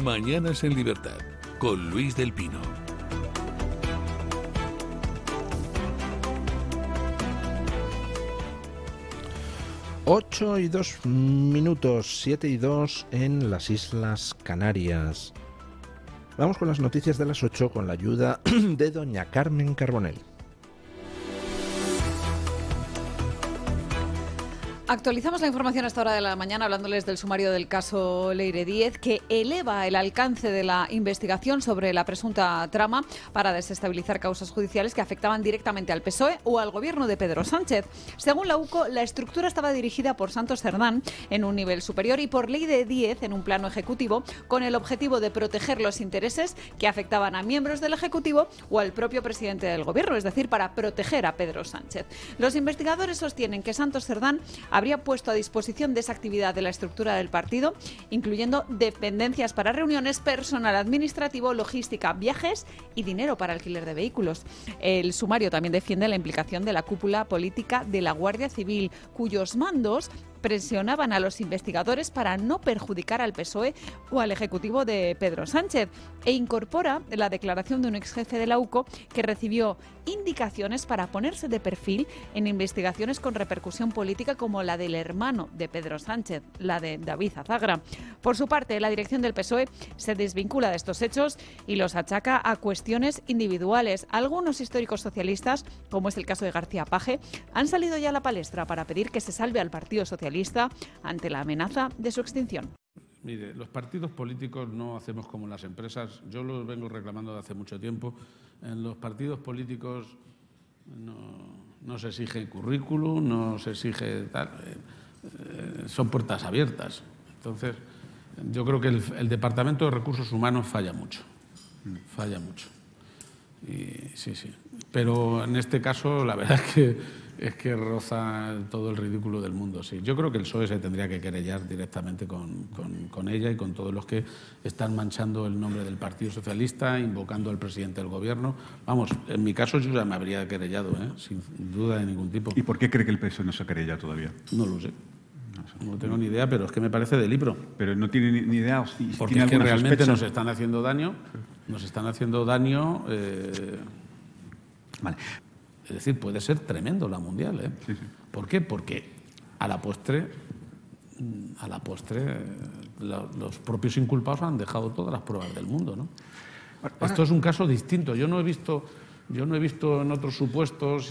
Mañanas en Libertad, con Luis del Pino. 8:02, 7:02 en las Islas Canarias. Vamos con las noticias de las 8 con la ayuda de doña Carmen Carbonell. Actualizamos la información a esta hora de la mañana hablándoles del sumario del caso Leire Díez, que eleva el alcance de la investigación sobre la presunta trama para desestabilizar causas judiciales que afectaban directamente al PSOE o al gobierno de Pedro Sánchez. Según la UCO, la estructura estaba dirigida por Santos Cerdán en un nivel superior y por Leire Díez en un plano ejecutivo, con el objetivo de proteger los intereses que afectaban a miembros del Ejecutivo o al propio presidente del gobierno, es decir, para proteger a Pedro Sánchez. Los investigadores sostienen que Santos Cerdán habría puesto a disposición de esa actividad de la estructura del partido, incluyendo dependencias para reuniones, personal administrativo, logística, viajes y dinero para alquiler de vehículos. El sumario también defiende la implicación de la cúpula política de la Guardia Civil, cuyos mandos presionaban a los investigadores para no perjudicar al PSOE o al Ejecutivo de Pedro Sánchez, e incorpora la declaración de un exjefe de la UCO que recibió indicaciones para ponerse de perfil en investigaciones con repercusión política como la del hermano de Pedro Sánchez, la de David Azagra. Por su parte, la dirección del PSOE se desvincula de estos hechos y los achaca a cuestiones individuales. Algunos históricos socialistas, como es el caso de García Paje, han salido ya a la palestra para pedir que se salve al Partido Socialista ante la amenaza de su extinción. Mire, los partidos políticos no hacemos como las empresas. Yo lo vengo reclamando de hace mucho tiempo. En los partidos políticos no se exige currículum, no se exige tal. Son puertas abiertas. Entonces, yo creo que el Departamento de Recursos Humanos falla mucho. Falla mucho. Y, sí. Pero en este caso, la verdad es que roza todo el ridículo del mundo. Sí. Yo creo que el PSOE se tendría que querellar directamente con ella y con todos los que están manchando el nombre del Partido Socialista, invocando al presidente del Gobierno. Vamos, en mi caso yo ya me habría querellado, sin duda de ningún tipo. ¿Y por qué cree que el PSOE no se ha querellado todavía? No lo sé. No tengo ni idea, pero es que me parece de libro. Pero no tiene ni idea. Porque es que realmente nos están haciendo daño. Nos están haciendo daño. Vale. Es decir, puede ser tremendo la Mundial, ¿eh? Sí. ¿Por qué? Porque a la postre los propios inculpados han dejado todas las pruebas del mundo, ¿no? Esto es un caso distinto. Yo no he visto en otros supuestos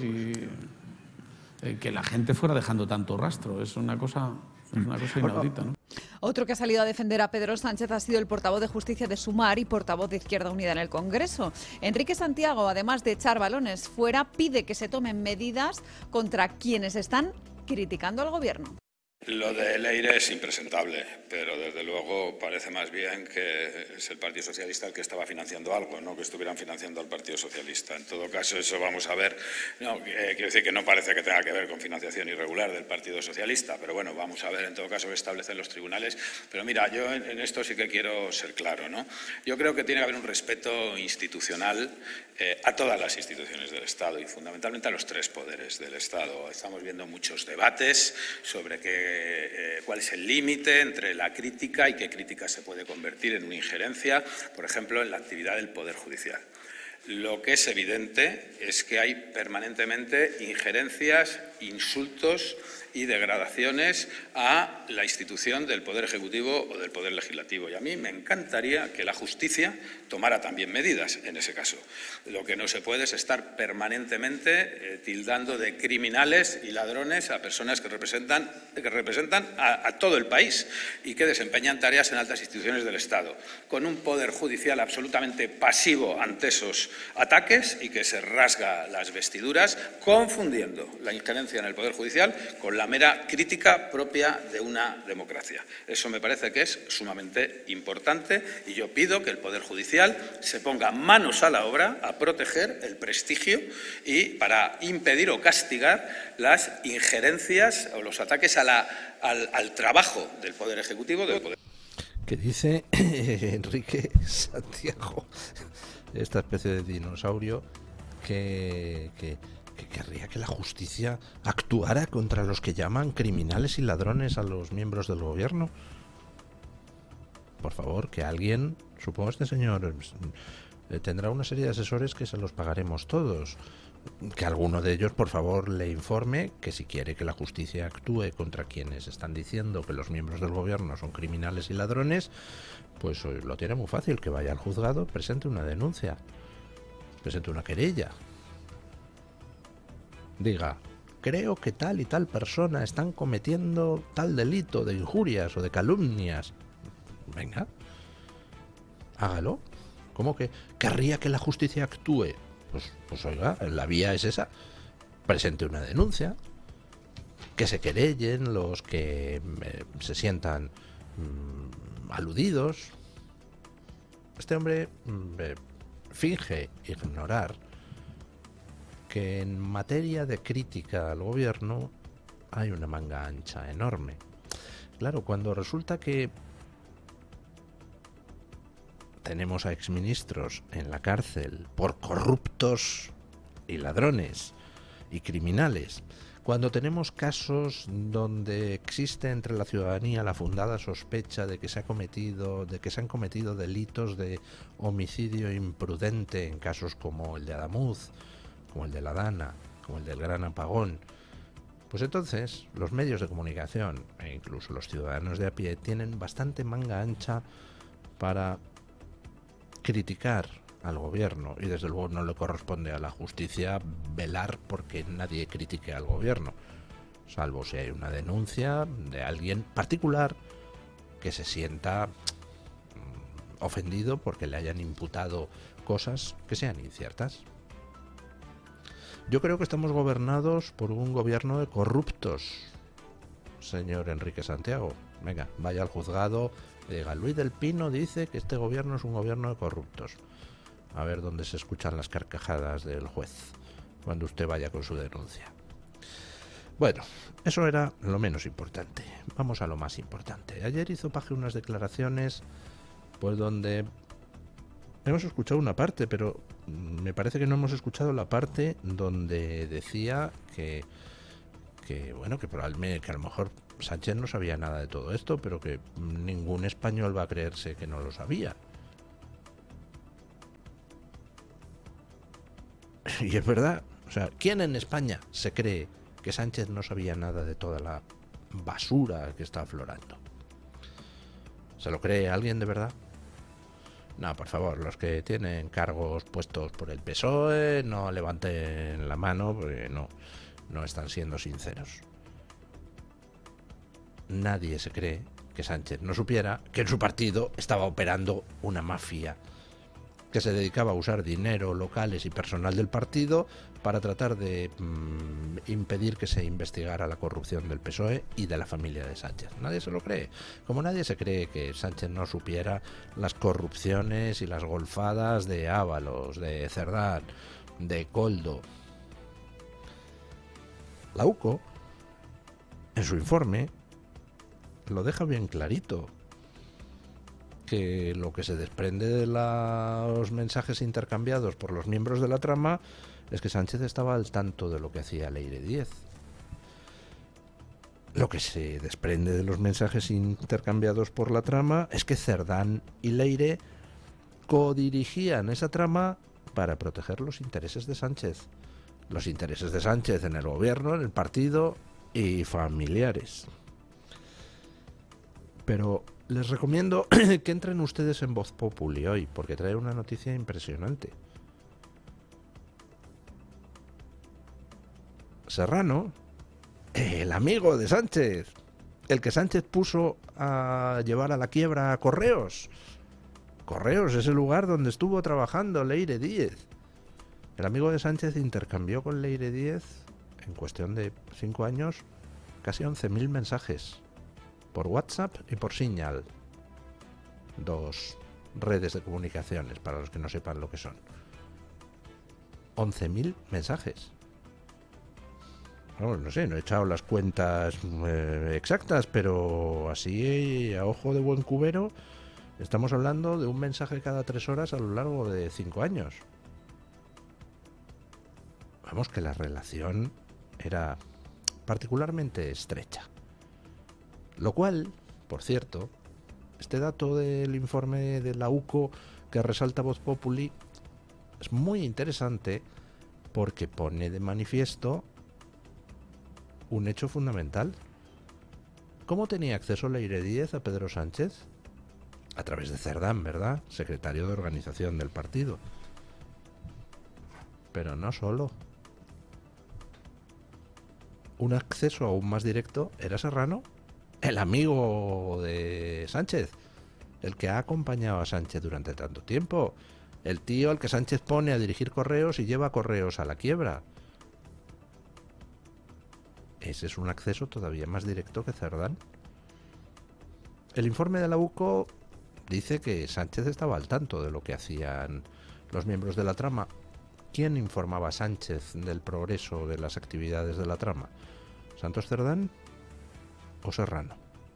que la gente fuera dejando tanto rastro. Es una cosa inaudita, ¿no? Otro que ha salido a defender a Pedro Sánchez ha sido el portavoz de Justicia de Sumar y portavoz de Izquierda Unida en el Congreso. Enrique Santiago, además de echar balones fuera, pide que se tomen medidas contra quienes están criticando al Gobierno. Lo de Leire es impresentable, pero desde luego parece más bien que es el Partido Socialista el que estaba financiando algo, no que estuvieran financiando al Partido Socialista. En todo caso, eso vamos a ver. Quiero decir que no parece que tenga que ver con financiación irregular del Partido Socialista, pero bueno, vamos a ver en todo caso qué establecen los tribunales. Pero mira, yo en esto sí que quiero ser claro, ¿no? Yo creo que tiene que haber un respeto institucional a todas las instituciones del Estado y fundamentalmente a los tres poderes del Estado. Estamos viendo muchos debates sobre cuál es el límite entre la crítica y qué crítica se puede convertir en una injerencia, por ejemplo, en la actividad del Poder Judicial. Lo que es evidente es que hay permanentemente injerencias, insultos y degradaciones a la institución del Poder Ejecutivo o del Poder Legislativo. Y a mí me encantaría que la justicia tomara también medidas en ese caso. Lo que no se puede es estar permanentemente tildando de criminales y ladrones a personas que representan a todo el país y que desempeñan tareas en altas instituciones del Estado, con un Poder Judicial absolutamente pasivo ante esos ataques y que se rasga las vestiduras, confundiendo la injerencia en el Poder Judicial con la mera crítica propia de una democracia. Eso me parece que es sumamente importante y yo pido que el Poder Judicial se ponga manos a la obra a proteger el prestigio y para impedir o castigar las injerencias o los ataques al trabajo del Poder Ejecutivo. ¿Qué dice Enrique Santiago? Esta especie de dinosaurio que querría que la justicia actuara contra los que llaman criminales y ladrones a los miembros del Gobierno. por favor, que alguien, supongo este señor, tendrá una serie de asesores que se los pagaremos todos. Que alguno de ellos, por favor, le informe que si quiere que la justicia actúe contra quienes están diciendo que los miembros del gobierno son criminales y ladrones, pues lo tiene muy fácil, que vaya al juzgado, presente una denuncia, presente una querella. Diga, creo que tal y tal persona están cometiendo tal delito de injurias o de calumnias. Venga, hágalo. ¿Cómo que querría que la justicia actúe? Pues oiga, la vía es esa. Presente una denuncia, que se querellen los que se sientan aludidos. Este hombre finge ignorar que en materia de crítica al gobierno hay una manga ancha enorme. Claro, cuando resulta que tenemos a exministros en la cárcel por corruptos y ladrones y criminales, cuando tenemos casos donde existe entre la ciudadanía la fundada sospecha de que se han cometido delitos de homicidio imprudente en casos como el de Adamuz, como el de la Dana, como el del Gran Apagón, pues entonces los medios de comunicación e incluso los ciudadanos de a pie tienen bastante manga ancha para criticar al gobierno, y desde luego no le corresponde a la justicia velar porque nadie critique al gobierno, salvo si hay una denuncia de alguien particular que se sienta ofendido porque le hayan imputado cosas que sean inciertas. Yo creo que estamos gobernados por un gobierno de corruptos, señor Enrique Santiago. Venga, vaya al juzgado y diga, Luis del Pino dice que este gobierno es un gobierno de corruptos. A ver dónde se escuchan las carcajadas del juez cuando usted vaya con su denuncia. Bueno, eso era lo menos importante. Vamos a lo más importante. Ayer hizo Paje unas declaraciones pues donde hemos escuchado una parte, pero me parece que no hemos escuchado la parte donde decía que bueno, que probablemente, que a lo mejor Sánchez no sabía nada de todo esto, pero que ningún español va a creerse que no lo sabía. Y es verdad, o sea, ¿quién en España se cree que Sánchez no sabía nada de toda la basura que está aflorando? ¿Se lo cree alguien de verdad? No, por favor, los que tienen cargos puestos por el PSOE no levanten la mano porque no están siendo sinceros. Nadie se cree que Sánchez no supiera que en su partido estaba operando una mafia que se dedicaba a usar dinero, locales y personal del partido para tratar de impedir que se investigara la corrupción del PSOE y de la familia de Sánchez. Nadie se lo cree. Como nadie se cree que Sánchez no supiera las corrupciones y las golfadas de Ábalos, de Cerdán, de Koldo. La UCO, en su informe, lo deja bien clarito, que lo que se desprende de los mensajes intercambiados por los miembros de la trama es que Sánchez estaba al tanto de lo que hacía Leire Díez. Lo que se desprende de los mensajes intercambiados por la trama es que Cerdán y Leire codirigían esa trama para proteger los intereses de Sánchez. Los intereses de Sánchez en el gobierno, en el partido y familiares. Pero les recomiendo que entren ustedes en Voz Populi hoy, porque trae una noticia impresionante. Serrano, el amigo de Sánchez, el que Sánchez puso a llevar a la quiebra a Correos. Correos es el lugar donde estuvo trabajando Leire Díez. El amigo de Sánchez intercambió con Leire Díez, en cuestión de 5 años, casi 11.000 mensajes. Por WhatsApp y por Signal. 2 redes de comunicaciones, para los que no sepan lo que son. 11.000 mensajes. Vamos, no sé, no he echado las cuentas exactas, pero así, a ojo de buen cubero, estamos hablando de un mensaje cada 3 horas a lo largo de 5 años. Vamos, que la relación era particularmente estrecha. Lo cual, por cierto, Este dato del informe de la UCO que resalta Voz Populi es muy interesante porque pone de manifiesto un hecho fundamental. ¿Cómo tenía acceso Leire Díez a Pedro Sánchez? A través de Cerdán, ¿verdad? Secretario de organización del partido. Pero no solo. Un acceso aún más directo era Serrano, el amigo de Sánchez, el que ha acompañado a Sánchez durante tanto tiempo, el tío al que Sánchez pone a dirigir Correos y lleva Correos a la quiebra. Ese es un acceso todavía más directo que Cerdán. El informe de la UCO dice que Sánchez estaba al tanto de lo que hacían los miembros de la trama. ¿Quién informaba a Sánchez del progreso de las actividades de la trama? ¿Santos Cerdán o Serrano?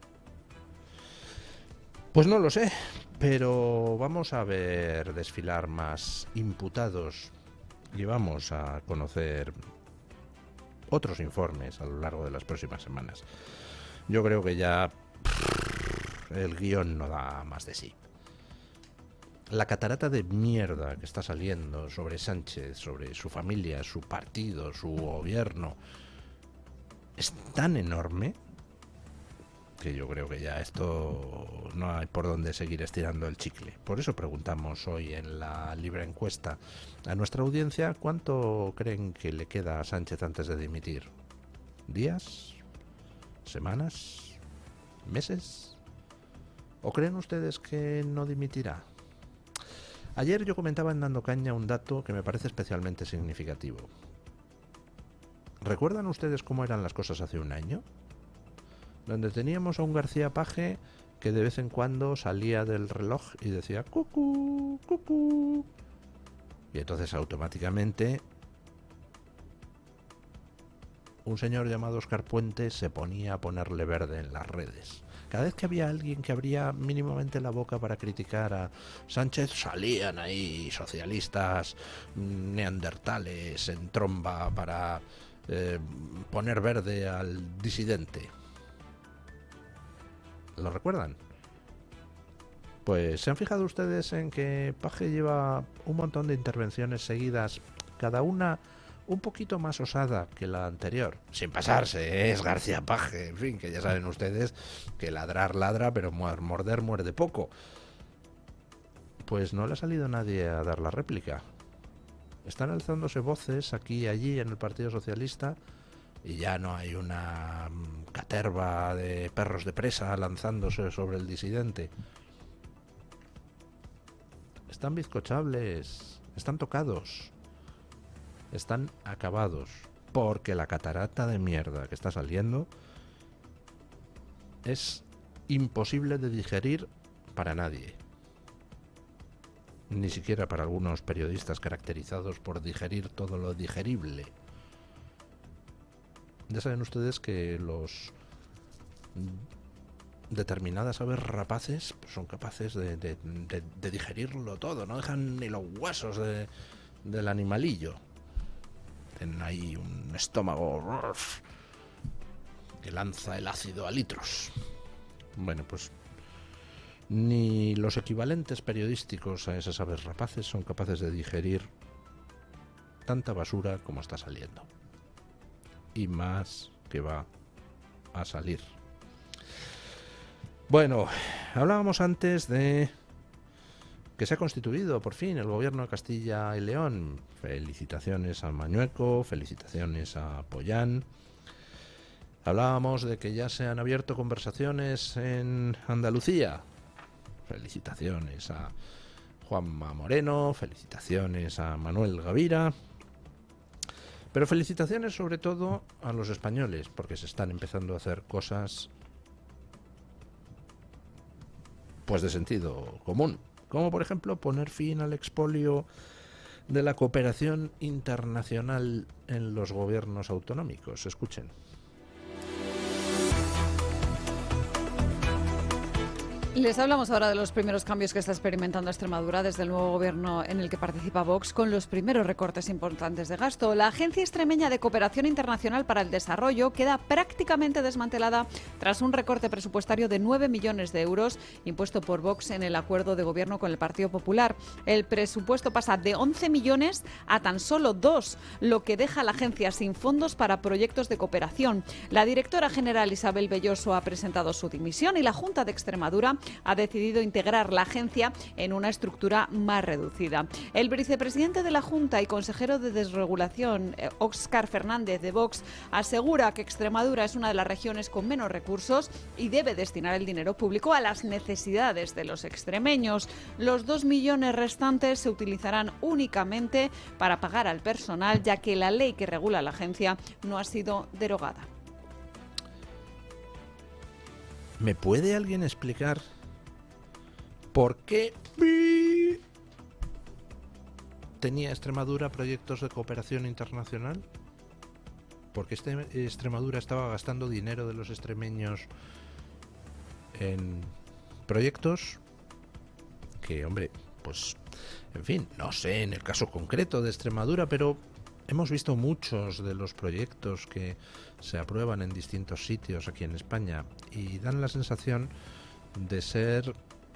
Pues no lo sé, pero vamos a ver desfilar más imputados y vamos a conocer otros informes a lo largo de las próximas semanas. Yo creo que ya el guión no da más de sí. La catarata de mierda que está saliendo sobre Sánchez, sobre su familia, su partido, su gobierno, es tan enorme que yo creo que ya esto no hay por dónde seguir estirando el chicle. Por eso preguntamos hoy en la libre encuesta a nuestra audiencia cuánto creen que le queda a Sánchez antes de dimitir. ¿Días? ¿Semanas? ¿Meses? ¿O creen ustedes que no dimitirá? Ayer yo comentaba en Dando Caña un dato que me parece especialmente significativo. ¿Recuerdan ustedes cómo eran las cosas hace un año? Donde teníamos a un García Paje que de vez en cuando salía del reloj y decía cucú, cucú. Y entonces automáticamente un señor llamado Óscar Puente se ponía a ponerle verde en las redes. Cada vez que había alguien que abría mínimamente la boca para criticar a Sánchez, salían ahí socialistas neandertales en tromba para poner verde al disidente. ¿Lo recuerdan? Pues ¿se han fijado ustedes en que Paje lleva un montón de intervenciones seguidas, cada una un poquito más osada que la anterior? Sin pasarse, es García Paje, en fin, que ya saben ustedes que ladrar ladra, pero morder muerde poco. Pues no le ha salido nadie a dar la réplica. Están alzándose voces aquí y allí en el Partido Socialista y ya no hay una caterva de perros de presa lanzándose sobre el disidente. Están bizcochables, están tocados, están acabados, porque la catarata de mierda que está saliendo es imposible de digerir para nadie. Ni siquiera para algunos periodistas caracterizados por digerir todo lo digerible. Ya saben ustedes que los determinadas aves rapaces son capaces de digerirlo todo, no dejan ni los huesos del animalillo. Tienen ahí un estómago que lanza el ácido a litros. Bueno, pues ni los equivalentes periodísticos a esas aves rapaces son capaces de digerir tanta basura como está saliendo. Y más que va a salir. Bueno, hablábamos antes de que se ha constituido por fin el gobierno de Castilla y León. Felicitaciones a Mañueco, felicitaciones a Pollán. Hablábamos de que ya se han abierto conversaciones en Andalucía. Felicitaciones a Juanma Moreno, felicitaciones a Manuel Gavira. Pero felicitaciones sobre todo a los españoles, porque se están empezando a hacer cosas pues de sentido común, como por ejemplo poner fin al expolio de la cooperación internacional en los gobiernos autonómicos. Escuchen. Les hablamos ahora de los primeros cambios que está experimentando Extremadura desde el nuevo gobierno en el que participa Vox, con los primeros recortes importantes de gasto. La Agencia Extremeña de Cooperación Internacional para el Desarrollo queda prácticamente desmantelada tras un recorte presupuestario de 9 millones de euros impuesto por Vox en el acuerdo de gobierno con el Partido Popular. El presupuesto pasa de 11 millones a tan solo 2, lo que deja a la agencia sin fondos para proyectos de cooperación. La directora general Isabel Belloso ha presentado su dimisión y la Junta de Extremadura ha decidido integrar la agencia en una estructura más reducida. El vicepresidente de la Junta y consejero de Desregulación, Óscar Fernández de Vox, asegura que Extremadura es una de las regiones con menos recursos y debe destinar el dinero público a las necesidades de los extremeños. Los 2 millones restantes se utilizarán únicamente para pagar al personal, ya que la ley que regula la agencia no ha sido derogada. ¿Me puede alguien explicar por qué tenía Extremadura proyectos de cooperación internacional? ¿Por qué Extremadura estaba gastando dinero de los extremeños en proyectos que, hombre, pues, en fin, no sé en el caso concreto de Extremadura, pero hemos visto muchos de los proyectos que se aprueban en distintos sitios aquí en España y dan la sensación de ser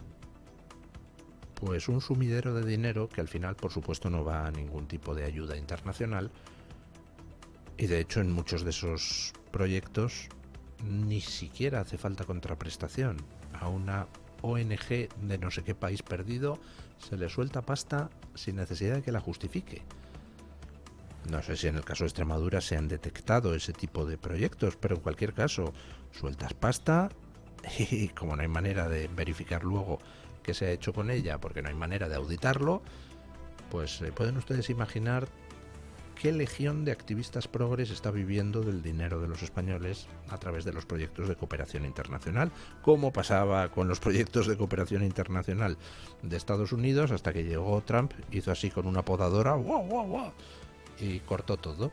pues un sumidero de dinero que al final, por supuesto, no va a ningún tipo de ayuda internacional, y de hecho en muchos de esos proyectos ni siquiera hace falta contraprestación. A una ONG de no sé qué país perdido se le suelta pasta sin necesidad de que la justifique. No sé si en el caso de Extremadura se han detectado ese tipo de proyectos, pero en cualquier caso, sueltas pasta y como no hay manera de verificar luego qué se ha hecho con ella, porque no hay manera de auditarlo, pues pueden ustedes imaginar qué legión de activistas progres está viviendo del dinero de los españoles a través de los proyectos de cooperación internacional, como pasaba con los proyectos de cooperación internacional de Estados Unidos, hasta que llegó Trump, hizo así con una podadora, ¡guau, guau, guau!, y cortó todo.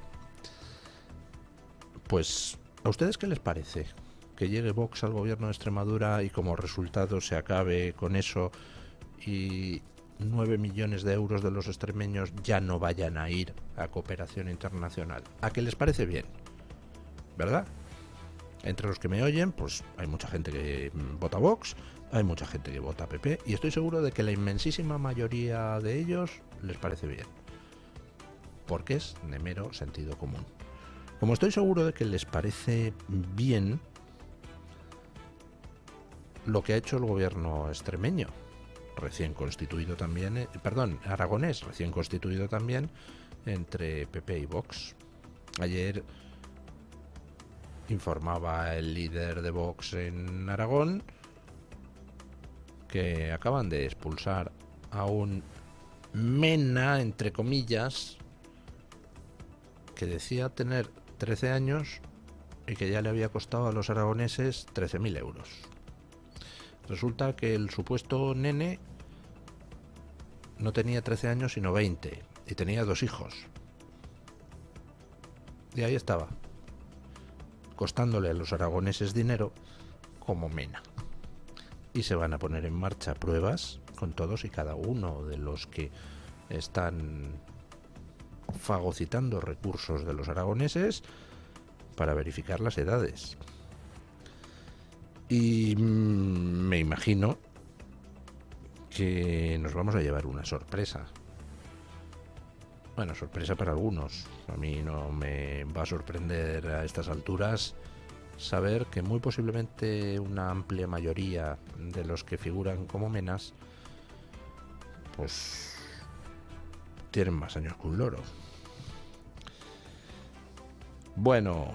Pues, ¿a ustedes qué les parece? Que llegue Vox al gobierno de Extremadura y como resultado se acabe con eso y 9 millones de euros de los extremeños ya no vayan a ir a cooperación internacional. ¿A qué les parece bien? ¿Verdad? Entre los que me oyen, pues hay mucha gente que vota Vox, hay mucha gente que vota PP, y estoy seguro de que la inmensísima mayoría de ellos les parece bien, porque es de mero sentido común. Como estoy seguro de que les parece bien lo que ha hecho el gobierno extremeño, recién constituido también, aragonés, recién constituido también, entre PP y Vox. Ayer informaba el líder de Vox en Aragón que acaban de expulsar a un mena, entre comillas, que decía tener 13 años y que ya le había costado a los aragoneses 13.000 euros. Resulta que el supuesto nene no tenía 13 años sino 20 y tenía 2 hijos. Y ahí estaba, costándole a los aragoneses dinero como mena. Y se van a poner en marcha pruebas con todos y cada uno de los que están fagocitando recursos de los aragoneses para verificar las edades. Y me imagino que nos vamos a llevar una sorpresa. Bueno, sorpresa para algunos. A mí no me va a sorprender a estas alturas saber que muy posiblemente una amplia mayoría de los que figuran como menas pues tienen más años que un loro. Bueno,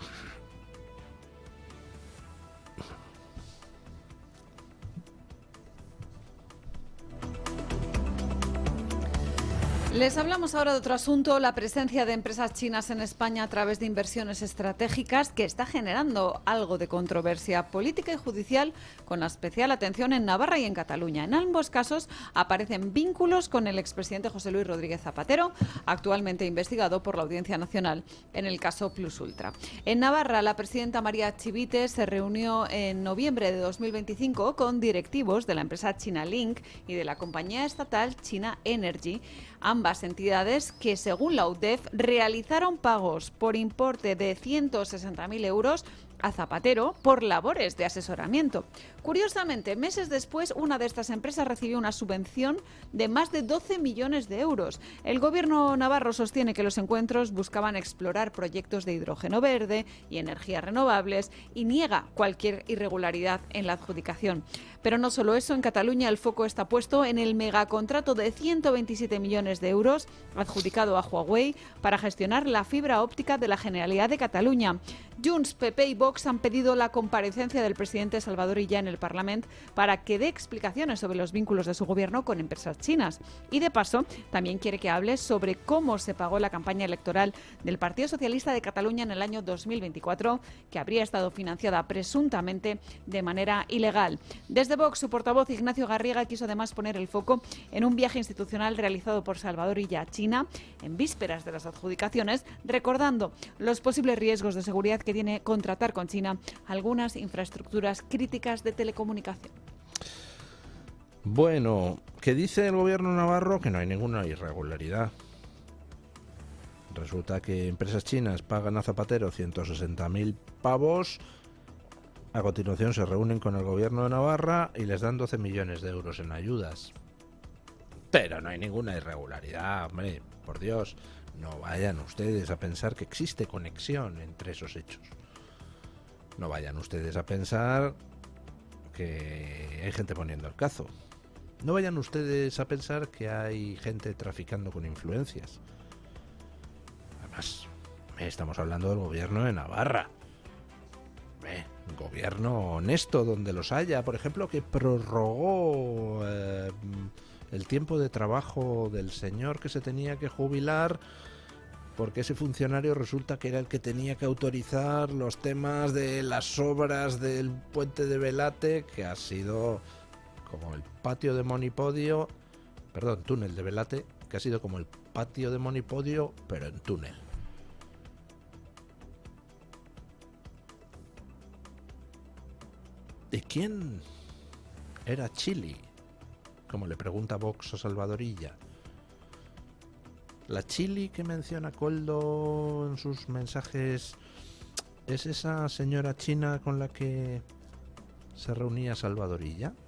Les hablamos ahora de otro asunto, la presencia de empresas chinas en España a través de inversiones estratégicas que está generando algo de controversia política y judicial, con especial atención en Navarra y en Cataluña. En ambos casos aparecen vínculos con el expresidente José Luis Rodríguez Zapatero, actualmente investigado por la Audiencia Nacional en el caso Plus Ultra. En Navarra, la presidenta María Chivite se reunió en noviembre de 2025 con directivos de la empresa China Link y de la compañía estatal China Energy, ambas entidades que, según la UDEF, realizaron pagos por importe de 160.000 euros a Zapatero por labores de asesoramiento. Curiosamente, meses después, una de estas empresas recibió una subvención de más de 12 millones de euros. El gobierno navarro sostiene que los encuentros buscaban explorar proyectos de hidrógeno verde y energías renovables y niega cualquier irregularidad en la adjudicación. Pero no solo eso, en Cataluña el foco está puesto en el megacontrato de 127 millones de euros adjudicado a Huawei para gestionar la fibra óptica de la Generalidad de Cataluña. Junts, PP y Vox han pedido la comparecencia del presidente Salvador Illa en el Parlamento para que dé explicaciones sobre los vínculos de su gobierno con empresas chinas. Y de paso, también quiere que hable sobre cómo se pagó la campaña electoral del Partido Socialista de Cataluña en el año 2024, que habría estado financiada presuntamente de manera ilegal. Desde Vox, su portavoz Ignacio Garriga quiso además poner el foco en un viaje institucional realizado por Salvador Illa a China en vísperas de las adjudicaciones, recordando los posibles riesgos de seguridad que tiene contratar con China algunas infraestructuras críticas de telecomunicación. Bueno, ¿qué dice el gobierno navarro? Que no hay ninguna irregularidad. Resulta que empresas chinas pagan a Zapatero 160.000 pavos. A continuación se reúnen con el gobierno de Navarra y les dan 12 millones de euros en ayudas. Pero no hay ninguna irregularidad, hombre, por Dios. No vayan ustedes a pensar que existe conexión entre esos hechos. No vayan ustedes a pensar que hay gente poniendo el cazo. No vayan ustedes a pensar que hay gente traficando con influencias. Además, estamos hablando del gobierno de Navarra. Un gobierno honesto donde los haya, por ejemplo, que prorrogó el tiempo de trabajo del señor que se tenía que jubilar, porque ese funcionario resulta que era el que tenía que autorizar los temas de las obras del puente de Velate, que ha sido como el patio de Monipodio, perdón, túnel de Velate, que ha sido como el patio de Monipodio, pero en túnel. ¿Y quién era Chili? Como le pregunta Vox a Salvador Illa. ¿La Chili que menciona Koldo en sus mensajes es esa señora china con la que se reunía Salvador Illa?